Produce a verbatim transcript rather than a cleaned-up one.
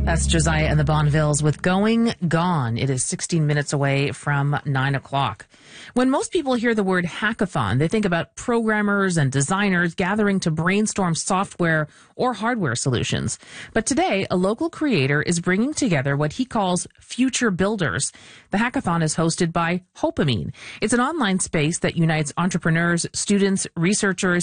That's Josiah and the Bonvilles with Going Gone. It is sixteen minutes away from nine o'clock. When most people hear the word hackathon, they think about programmers and designers gathering to brainstorm software or hardware solutions. But today, a local creator is bringing together what he calls future builders. The hackathon is hosted by Hopamine. It's an online space that unites entrepreneurs, students, researchers,